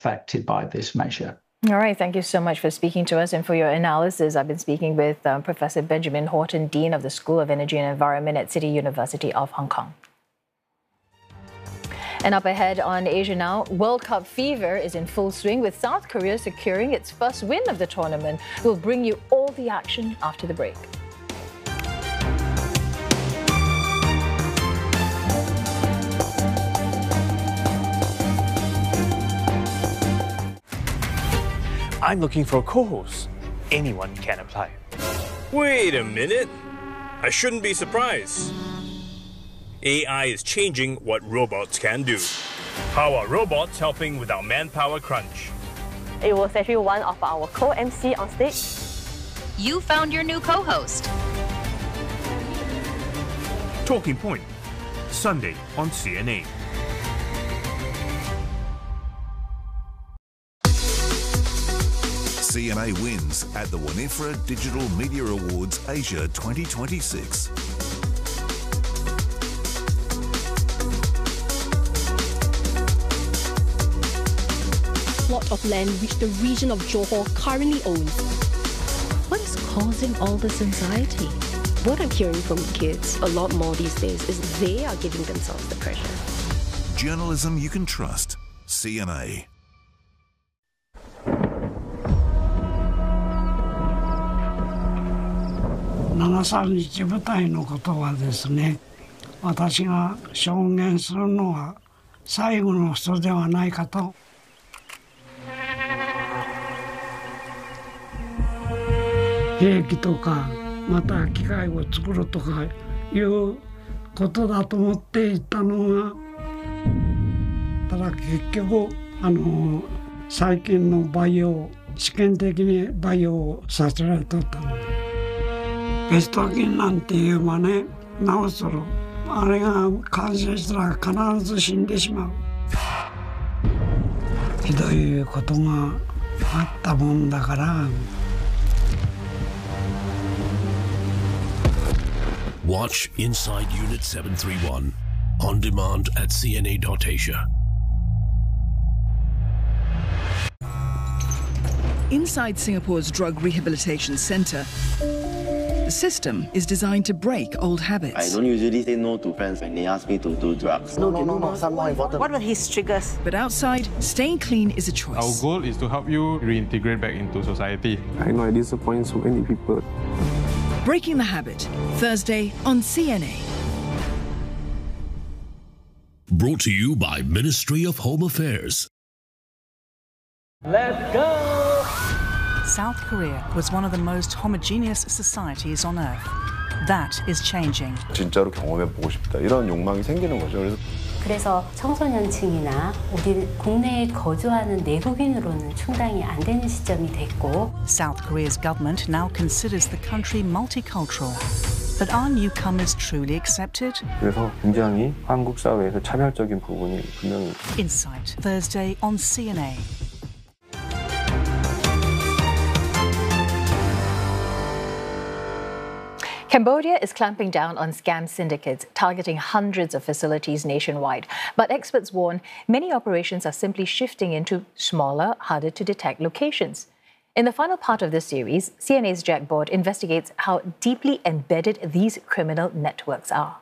affected by this measure. All right, thank you so much for speaking to us and for your analysis. I've been speaking with Professor Benjamin Horton, Dean of the School of Energy and Environment at City University of Hong Kong. And up ahead on Asia Now, World Cup fever is in full swing with South Korea securing its first win of the tournament. We'll bring you all the action after the break. I'm looking for a co-host. Anyone can apply. Wait a minute. I shouldn't be surprised. AI is changing what robots can do. How are robots helping with our manpower crunch? It was actually one of our co-MC on stage. You found your new co-host. Talking Point, Sunday on CNA. CNA wins at the Winifred Digital Media Awards Asia 2026. Plot of land which the region of Johor currently owns. What is causing all this anxiety? What I'm hearing from kids a lot more these days is they are giving themselves the pressure. Journalism you can trust. CNA. 7、3日舞台のことはですね、私が証言するのは最後の人ではないかと。兵器とかまた機械を作るとかいうことだと思っていたのが、ただ結局最近の培養、試験的に培養させられとったの。ベスト菌なんていう真似直するあれが感染したら必ず死んでしまうひどいことがあったもんだから。 Watch Inside Unit 731 on demand at cna.asia. Inside Singapore's Drug Rehabilitation Centre, the system is designed to break old habits. I don't usually say no to friends when they ask me to do drugs. No, some more important. What were his triggers? But outside, staying clean is a choice. Our goal is to help you reintegrate back into society. I know I disappoint so many people. Breaking the Habit, Thursday on CNA. Brought to you by Ministry of Home Affairs. Let's go! South Korea was one of the most homogeneous societies on earth. That is changing. 진짜로 경험해보고 싶다. 이런 욕망이 생기는 거죠. 그래서 청소년층이나 우리 국내에 거주하는 내국인으로는 충당이 안 되는 시점이 됐고. South Korea's government now considers the country multicultural. But are newcomers truly accepted? 그래서 굉장히 한국 사회에서 차별적인 부분이 분명히. Insight, Thursday on CNA. Cambodia is clamping down on scam syndicates, targeting hundreds of facilities nationwide. But experts warn many operations are simply shifting into smaller, harder-to-detect locations. In the final part of this series, CNA's Jack Board investigates how deeply embedded these criminal networks are.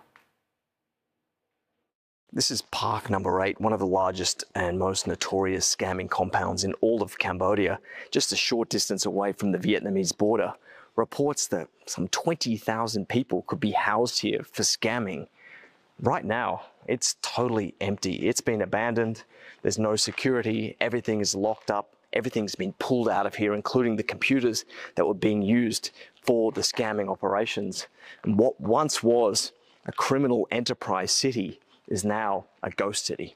This is Park Number 8, one of the largest and most notorious scamming compounds in all of Cambodia, just a short distance away from the Vietnamese border. Reports that some 20,000 people could be housed here for scamming. Right now, it's totally empty. It's been abandoned. There's no security. Everything is locked up. Everything's been pulled out of here, including the computers that were being used for the scamming operations. And what once was a criminal enterprise city is now a ghost city.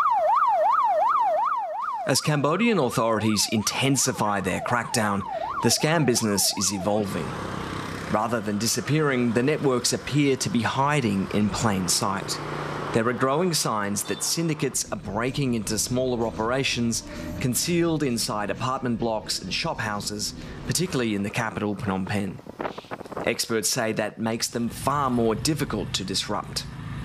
As Cambodian authorities intensify their crackdown, the scam business is evolving. Rather than disappearing, the networks appear to be hiding in plain sight. There are growing signs that syndicates are breaking into smaller operations concealed inside apartment blocks and shop houses, particularly in the capital Phnom Penh. Experts say that makes them far more difficult to disrupt. More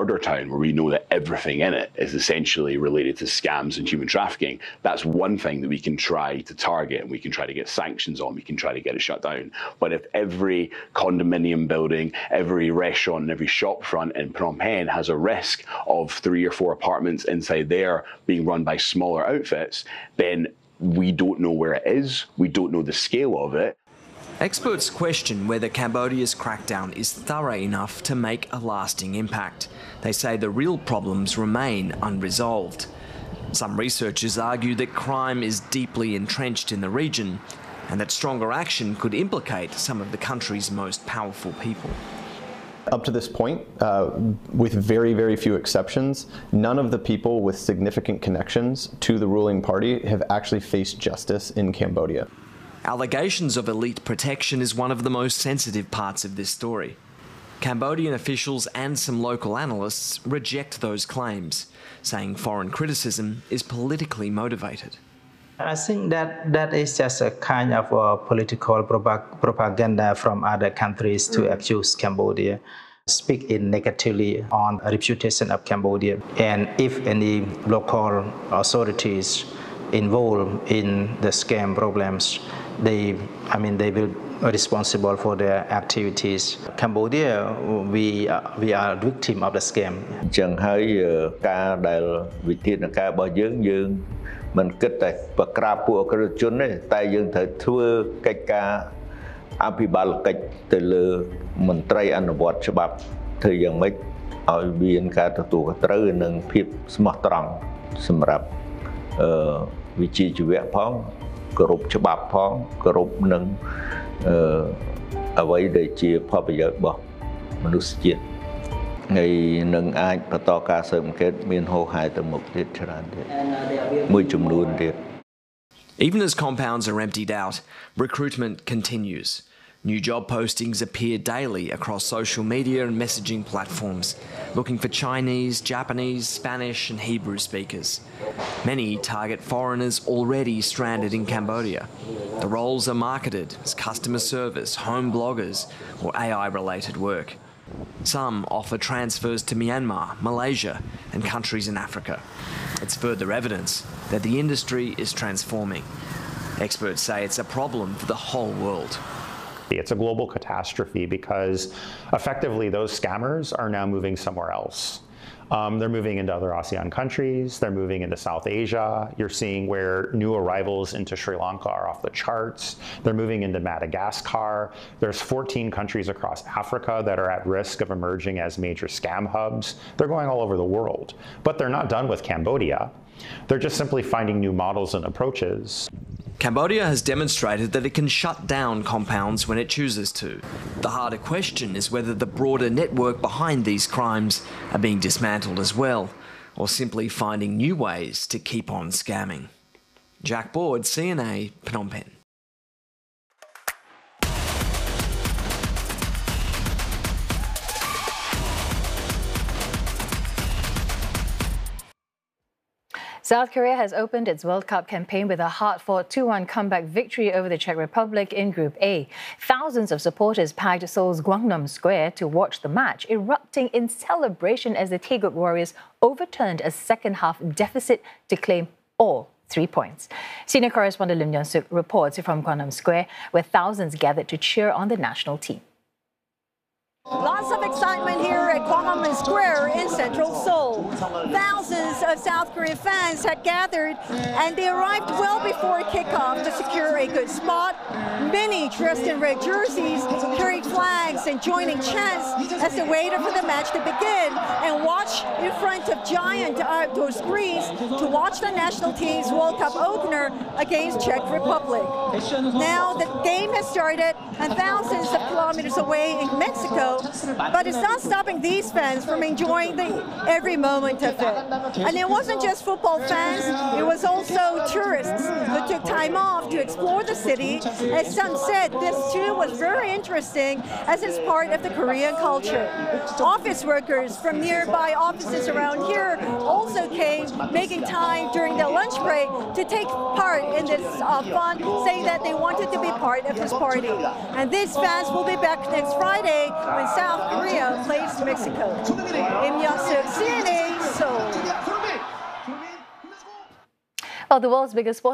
murder town where we know that everything in it is essentially related to scams and human trafficking, that's one thing that we can try to target and we can try to get sanctions on, we can try to get it shut down. But if every condominium building, every restaurant and every shop front in Phnom Penh has a risk of 3 or 4 apartments inside there being run by smaller outfits, then we don't know where it is, we don't know the scale of it. Experts question whether Cambodia's crackdown is thorough enough to make a lasting impact. They say the real problems remain unresolved. Some researchers argue that crime is deeply entrenched in the region and that stronger action could implicate some of the country's most powerful people. Up to this point, with very, very few exceptions, none of the people with significant connections to the ruling party have actually faced justice in Cambodia. Allegations of elite protection is one of the most sensitive parts of this story. Cambodian officials and some local analysts reject those claims, saying foreign criticism is politically motivated. I think that is just a kind of political propaganda from other countries to accuse Cambodia, speak in negatively on the reputation of Cambodia. And if any local authorities involved in the scam problems, they will be responsible for their activities. Cambodia, we are victim of the scam. ចឹងហើយការដែលវិធានការរបស់យើងមិនគិតតែប្រក្រាបពួកអក្រិតជនទេតែយើងត្រូវធ្វើកិច្ចការអភិបាលកិច្ចទៅលើមន្ត្រីអនុវត្តច្បាប់ធ្វើយ៉ាងម៉េចឲ្យមានការទទួលខុសត្រូវនិងភាពស្មោះត្រង់សម្រាប់វិជ្ជាជីវៈផងគោរពច្បាប់ផងគោរពនឹងអ្វីដែលជាផលប្រយោជន៍របស់មនុស្សជាតិហើយនឹងអាចបន្តការស៊ើបអង្កេតមានហូរហែទៅមុខទៀតច្រើនទៀតមួយចំនួនទៀត Even as compounds are emptied out, recruitment continues. New job postings appear daily across social media and messaging platforms, looking for Chinese, Japanese, Spanish and Hebrew speakers. Many target foreigners already stranded in Cambodia. The roles are marketed as customer service, home bloggers or AI-related work. Some offer transfers to Myanmar, Malaysia and countries in Africa. It's further evidence that the industry is transforming. Experts say it's a problem for the whole world. It's a global catastrophe because effectively those scammers are now moving somewhere else. They're moving into other ASEAN countries, they're moving into South Asia. You're seeing where new arrivals into Sri Lanka are off the charts. They're moving into Madagascar. There's 14 countries across Africa that are at risk of emerging as major scam hubs. They're going all over the world, but they're not done with Cambodia. They're just simply finding new models and approaches. Cambodia has demonstrated that it can shut down compounds when it chooses to. The harder question is whether the broader network behind these crimes are being dismantled as well, or simply finding new ways to keep on scamming. Jack Board, CNA, Phnom Penh. South Korea has opened its World Cup campaign with a hard-fought 2-1 comeback victory over the Czech Republic in Group A. Thousands of supporters packed Seoul's Gwangnam Square to watch the match, erupting in celebration as the Taeguk Warriors overturned a second-half deficit to claim all 3 points. Senior correspondent Lim Yeon-suk reports from Gwangnam Square, where thousands gathered to cheer on the national team. Lots of excitement here at Gwangnam Square in central Seoul. Thousands of South Korean fans had gathered and they arrived well before kickoff to secure a good spot. Many dressed in red jerseys, carrying flags and joining chants as they waited for the match to begin and watch in front of giant outdoor screens to watch the national team's World Cup opener against Czech Republic. Now the game has started and thousands of kilometers away in Mexico, but it's not stopping these fans from enjoying every moment of it. And it wasn't just football fans, it was also tourists who took time off to explore the city. As some said, this too was very interesting as it's part of the Korean culture. Office workers from nearby offices around here also came, making time during their lunch break to take part in this fun, saying that they wanted to be part of this party. And these fans will be back next Friday when South Korea plays Mexico. Im Yasuk, CNA Seoul. Well, the world's biggest sport